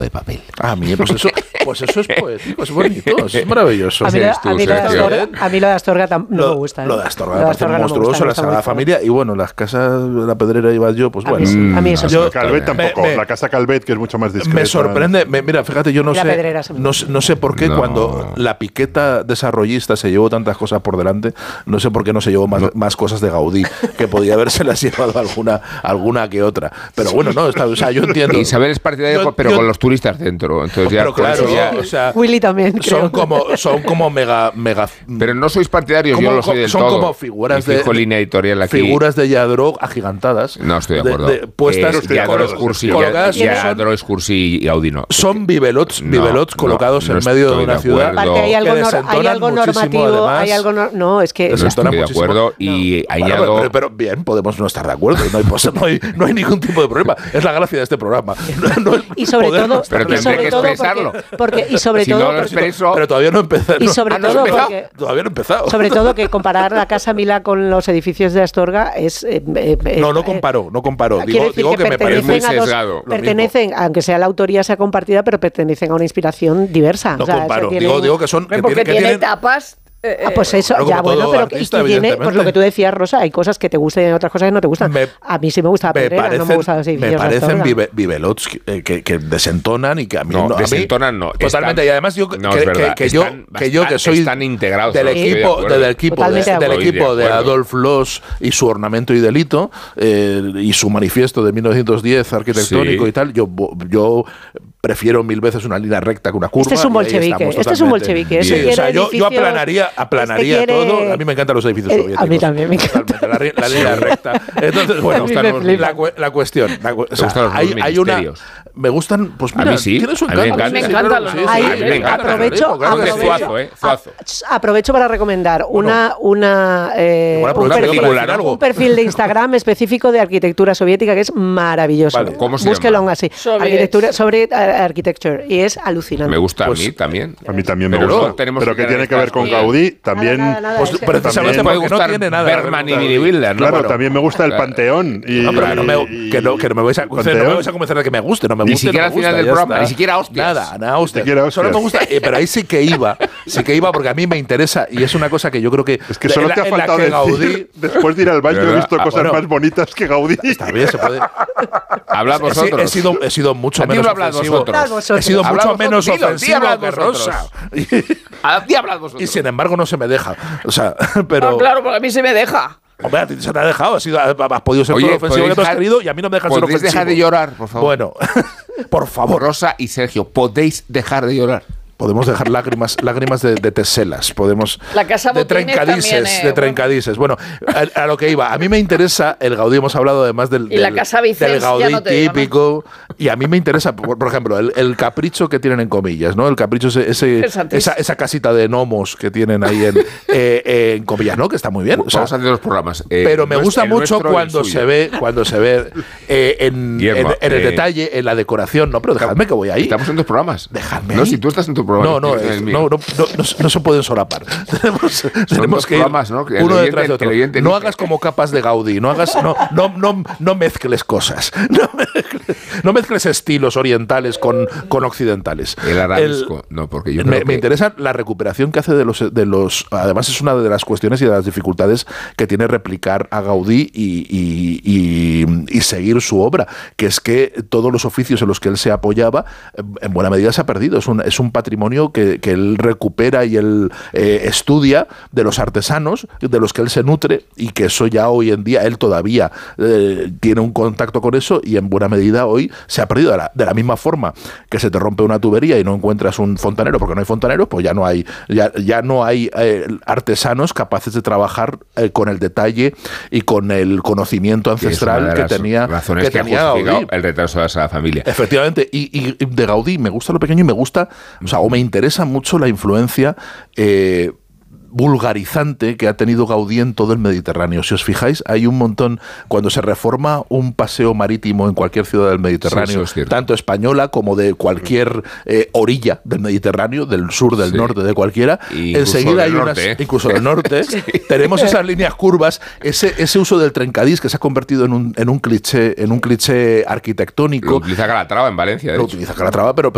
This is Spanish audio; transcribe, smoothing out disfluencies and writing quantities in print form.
de papel. Mira, pues eso es poético, es bonito, es maravilloso. A mí lo de Astorga no me gusta. Lo de Astorga me parece monstruoso, la Sagrada Familia. Y bueno, las casas de la Pedrera iba yo, pues bueno. A mí eso sí. Calvet tampoco, la casa Calvet, que es mucho más discreta. Me sorprende, mira, fíjate, yo no sé por qué cuando la piqueta desarrollista se llevó tantas cosas por delante, no sé por qué no se llevó más cosas de Gaudí, que podía habérselas llevado alguna que otra. Pero bueno, no, o sea, yo entiendo. Isabel es partidario, pero con los turistas dentro. Entonces pero claro, o sea, Willy también, son como mega. Pero no sois partidarios, yo lo soy del son todo. Son como figuras línea editorial aquí. Figuras de Yadro agigantadas. No estoy de acuerdo. Puestas Yadro es Cursi y Gaudí no. Son bibelots colocados en medio de una ciudad. Hay algo normativo, no, es que no estoy de acuerdo y añado. Pero bien, podemos no estar de acuerdo. No hay ningún tipo de problema. Es la gracia de este programa. Y sobre todo, pero tendré que expresarlo. Pero todavía no he empezado. Y sobre todo porque todavía no he empezado. Sobre todo que comparar la Casa Milá con los edificios de Astorga es no comparo. Digo que me parece muy sesgado. Pertenecen, aunque sea la autoría sea compartida, pero pertenecen a una inspiración diversa. No comparo. Digo que son porque tiene etapas. Pues eso, pero artista, tiene, pues lo que tú decías, Rosa, hay cosas que te gustan y otras cosas que no te gustan. A mí sí me gusta la Pedrera, no me gustan los edificios. Me parecen bibelots que desentonan y que a mí no. Desentonan no. Totalmente. Y además yo que soy están integrados del equipo de Adolf Loos y su Ornamento y Delito y su manifiesto de 1910 arquitectónico y tal, yo prefiero mil veces una línea recta que una curva. Este es un bolchevique. Yo aplanaría todo. A mí me encantan los edificios soviéticos. A mí también me encanta. La línea recta. Entonces, bueno, la cuestión. Hay una. Me gustan, pues mira, a mí sí. Tiene su encanto. A mí me encantan los Aprovecho para recomendar un perfil de Instagram específico de arquitectura soviética que es maravilloso. Vale, ¿cómo se llama? Así. Arquitectura sobre architecture y es alucinante. Me gusta a mí también. A mí también me gusta. Pero que tiene que ver con Gaudí también. Pues precisamente porque no tiene nada. Bergman y Wilder. Claro, también me gusta el Panteón. Que no me vais a convencer de que me guste, no me gusta. Ni siquiera al final del programa, ni siquiera hostias. Nada, hostias. Solo me gusta, pero ahí sí que iba porque a mí me interesa y es una cosa que yo creo que... Es que solo te ha faltado decir, Gaudí, después de ir al baño he visto cosas más bonitas que Gaudí. Está bien, se puede... Hablad vosotros. He sido mucho menos ofensivo. He sido mucho menos ofensivo que Rosa. Hablad vosotros. Y sin embargo no se me deja. O sea, pero... claro, porque a mí se me deja. Hombre, a ti se te ha dejado, has podido ser todo lo ofensivo que tú has querido y a mí no me dejas ser ofensivo. ¿Podéis dejar de llorar, por favor? Bueno, por favor. Rosa y Sergio, ¿podéis dejar de llorar? Podemos dejar lágrimas de teselas, podemos la casa de trencadises. Bueno, a lo que iba, a mí me interesa el Gaudí, hemos hablado además del Gaudí típico, y a mí me interesa, por ejemplo, el capricho que tienen en comillas, ¿no? El capricho esa casita de gnomos que tienen ahí en comillas, ¿no? Que está muy bien. Vamos a hacer los programas. Pero me gusta mucho cuando se ve en el detalle, en la decoración, no, pero dejadme que voy ahí. Estamos en dos programas. Dejadme. No, si tú estás en tu programa. No se pueden solapar. tenemos que ir uno detrás de otro. No hagas como capas de Gaudí, no mezcles cosas. No mezcles estilos orientales con occidentales. El arabisco, no, porque yo me interesa la recuperación que hace de los. Además, es una de las cuestiones y de las dificultades que tiene replicar a Gaudí y seguir su obra, que es que todos los oficios en los que él se apoyaba, en buena medida se ha perdido. Es un patrimonio que él recupera y él estudia de los artesanos, de los que él se nutre, y que eso ya hoy en día él todavía tiene un contacto con eso, y en buena medida hoy se ha perdido. De la misma forma que se te rompe una tubería y no encuentras un fontanero porque no hay fontaneros, pues ya no hay artesanos capaces de trabajar con el detalle y con el conocimiento ancestral que tenía Gaudí. El retraso de esa familia. Efectivamente, y de Gaudí me gusta lo pequeño y me gusta, o me interesa mucho la influencia vulgarizante que ha tenido Gaudí en todo el Mediterráneo. Si os fijáis, hay un montón, cuando se reforma un paseo marítimo en cualquier ciudad del Mediterráneo, tanto española como de cualquier orilla del Mediterráneo, del sur, del norte, de cualquiera, enseguida hay incluso del norte, tenemos esas líneas curvas, ese uso del trencadís que se ha convertido en un cliché arquitectónico. Lo utiliza Calatrava en Valencia. Utiliza Calatrava, pero